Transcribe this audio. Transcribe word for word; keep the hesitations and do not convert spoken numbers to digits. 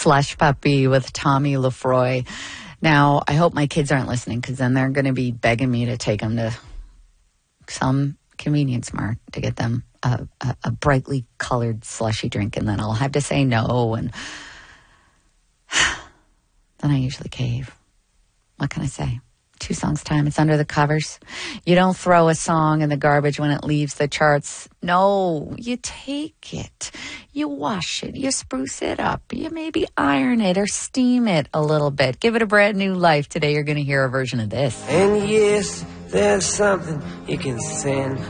Slush Puppy with Tommy Lafroy. Now, I hope my kids aren't listening because then they're going to be begging me to take them to some convenience mart to get them a, a, a brightly colored slushy drink, and then I'll have to say no, and then I usually cave. What can I say? Two songs time. It's under the covers. You don't throw a song in the garbage when it leaves the charts. No, you take it. You wash it. You spruce it up. You maybe iron it or steam it a little bit. Give it a brand new life. Today you're going to hear a version of this. And yes, there's something you can send